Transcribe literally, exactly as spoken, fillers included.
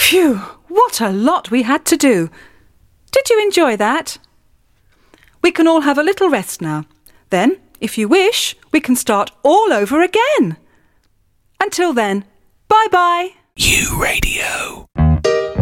Phew, what a lot we had to do. Did you enjoy that? We can all have a little rest now. Then, if you wish, we can start all over again. Until then, bye-bye. U Radio.